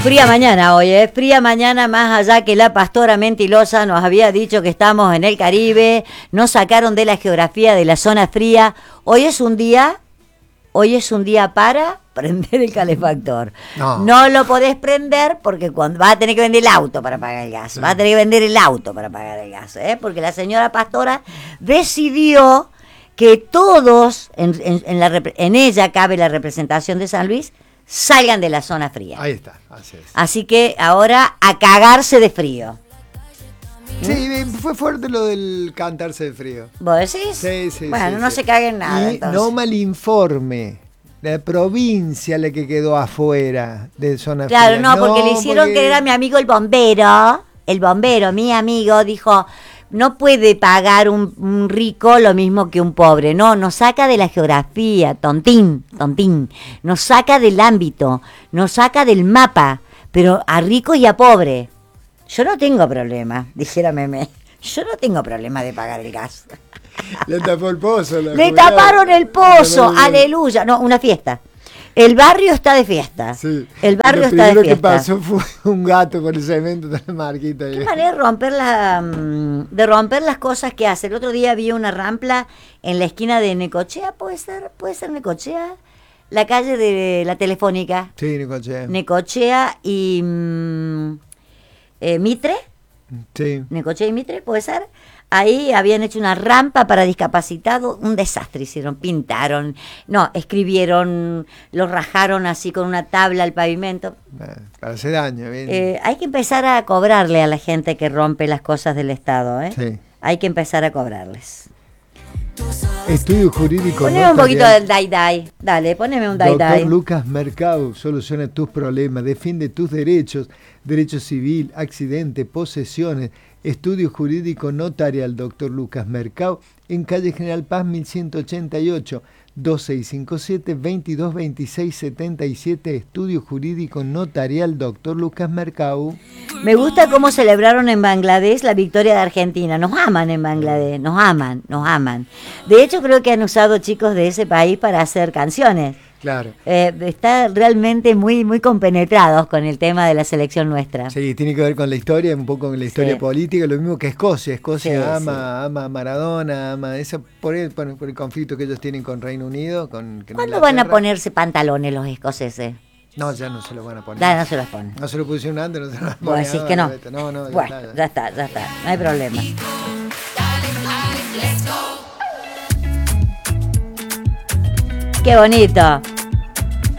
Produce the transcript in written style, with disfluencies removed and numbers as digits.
Fría mañana hoy, fría mañana, más allá que la pastora mentilosa nos había dicho que estamos en el Caribe, nos sacaron de la geografía de la zona fría. Hoy es un día para prender el calefactor. No lo podés prender porque cuando vas a tener que vender el auto para pagar el gas, vas a tener que vender el auto para pagar el gas, porque la señora pastora decidió que todos, en ella cabe la representación de San Luis, salgan de la zona fría. Ahí está, así es. Así que ahora a cagarse de frío. Sí, fue fuerte lo del cantarse de frío. ¿Vos decís? Sí. Bueno, no se caguen nada. Y entonces. no malinforme. La provincia la que quedó afuera de zona fría. Claro, no, porque le hicieron creer a mi amigo el bombero, mi amigo, dijo, no puede pagar un rico lo mismo que un pobre. No, nos saca de la geografía, tontín, nos saca del ámbito, nos saca del mapa, pero a rico y a pobre. Yo no tengo problema, dijera Meme, yo no tengo problema de pagar el gas. Le tapó el pozo. Le taparon el pozo, aleluya. No, una fiesta. El barrio está de fiesta. Sí. El barrio está de fiesta. Lo que pasó fue un gato con el cemento de la marquita. Qué manera de romper las cosas que hace. El otro día vi una rampla en la esquina de Necochea, ¿puede ser Necochea? La calle de la Telefónica. Sí, Necochea. Necochea y Mitre. Sí. Necochea y Mitre, ¿puede ser? Ahí habían hecho una rampa para discapacitados, un desastre hicieron, pintaron, escribieron, lo rajaron así con una tabla al pavimento. Para hacer daño, bien. Hay que empezar a cobrarle a la gente que rompe las cosas del Estado, Sí. Hay que empezar a cobrarles. Estudio jurídico. Poneme un poquito del dai-dai, dale, poneme un dai-dai. Doctor Lucas Mercado soluciona tus problemas, defiende tus derechos, derecho civil, accidente, posesiones. Estudio jurídico notarial, doctor Lucas Mercado, en calle General Paz 1188, 2657-222677, estudio jurídico notarial, doctor Lucas Mercado. Me gusta cómo celebraron en Bangladesh la victoria de Argentina. Nos aman en Bangladesh, nos aman. De hecho, creo que han usado chicos de ese país para hacer canciones. Claro. Está realmente muy, muy compenetrados con el tema de la selección nuestra. Sí, tiene que ver con la historia, un poco con la historia política, lo mismo que Escocia. Escocia ama a Maradona, ama eso por el conflicto que ellos tienen con Reino Unido. ¿Cuándo van a ponerse pantalones los escoceses? No, ya no se los van a poner. Ya no se los ponen. No se lo pusieron antes, no se los ponen. Vos decís que no. No, bueno, ya está, no hay problema. Qué bonito.